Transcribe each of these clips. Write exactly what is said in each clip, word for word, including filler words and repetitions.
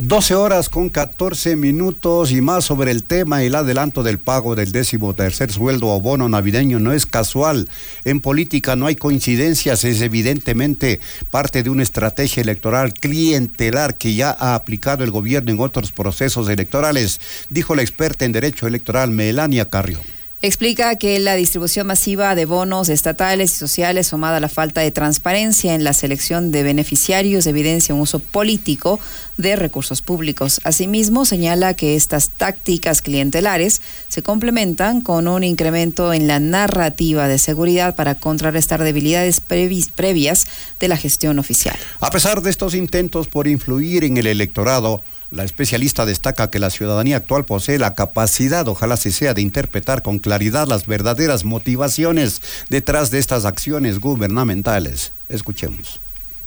doce horas con catorce minutos y más sobre el tema. El adelanto del pago del décimo tercer sueldo o bono navideño no es casual. En política no hay coincidencias, es evidentemente parte de una estrategia electoral clientelar que ya ha aplicado el gobierno en otros procesos electorales, dijo la experta en Derecho Electoral Melania Carrión. Explica que la distribución masiva de bonos estatales y sociales, sumada a la falta de transparencia en la selección de beneficiarios, evidencia un uso político de recursos públicos. Asimismo, señala que estas tácticas clientelares se complementan con un incremento en la narrativa de seguridad para contrarrestar debilidades previ- previas de la gestión oficial. A pesar de estos intentos por influir en el electorado, la especialista destaca que la ciudadanía actual posee la capacidad, ojalá se sea, de interpretar con claridad las verdaderas motivaciones detrás de estas acciones gubernamentales. Escuchemos.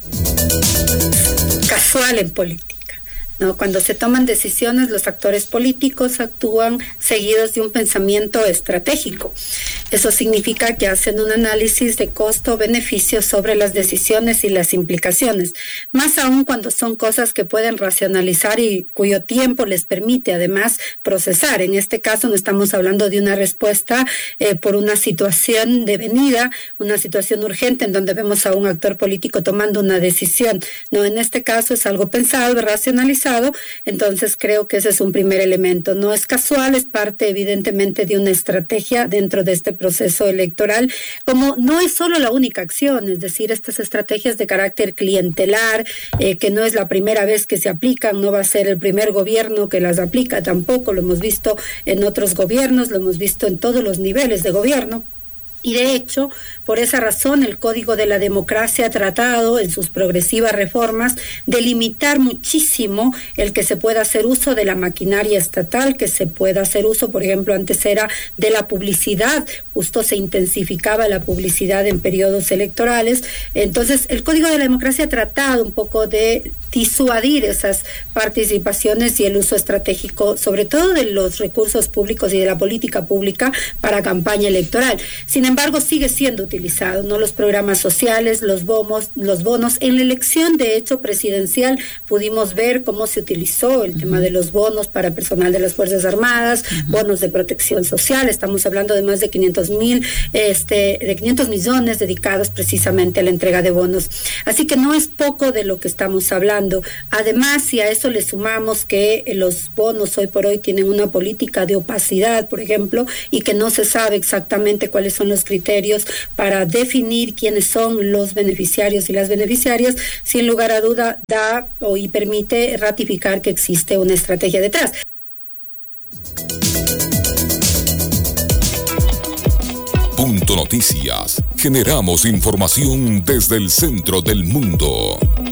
Casual en política, ¿no? Cuando se toman decisiones, los actores políticos actúan seguidos de un pensamiento estratégico. Eso significa que hacen un análisis de costo-beneficio sobre las decisiones y las implicaciones, más aún cuando son cosas que pueden racionalizar y cuyo tiempo les permite además procesar. En este caso no estamos hablando de una respuesta eh, por una situación devenida, una situación urgente en donde vemos a un actor político tomando una decisión. No, en este caso es algo pensado, racionalizado, entonces creo que ese es un primer elemento. No es casual, es parte evidentemente de una estrategia dentro de este proceso electoral, como no es solo la única acción, es decir, estas estrategias de carácter clientelar, eh, que no es la primera vez que se aplican, no va a ser el primer gobierno que las aplica tampoco, lo hemos visto en otros gobiernos, lo hemos visto en todos los niveles de gobierno. Y de hecho, por esa razón, el Código de la Democracia ha tratado en sus progresivas reformas de limitar muchísimo el que se pueda hacer uso de la maquinaria estatal, que se pueda hacer uso, por ejemplo, antes era de la publicidad, justo se intensificaba la publicidad en periodos electorales. Entonces, el Código de la Democracia ha tratado un poco de disuadir esas participaciones y el uso estratégico, sobre todo de los recursos públicos y de la política pública para campaña electoral. Sin embargo, sigue siendo utilizado, ¿no? Los programas sociales, los bonos, los bonos. En la elección, de hecho, presidencial, pudimos ver cómo se utilizó el uh-huh. tema de los bonos para personal de las Fuerzas Armadas, uh-huh. bonos de protección social. Estamos hablando de más de quinientos mil, este, de quinientos millones dedicados precisamente a la entrega de bonos. Así que no es poco de lo que estamos hablando. Además, si a eso le sumamos que los bonos hoy por hoy tienen una política de opacidad, por ejemplo, y que no se sabe exactamente cuáles son los criterios para definir quiénes son los beneficiarios y las beneficiarias, sin lugar a duda da o y permite ratificar que existe una estrategia detrás. Punto Noticias. Generamos información desde el centro del mundo.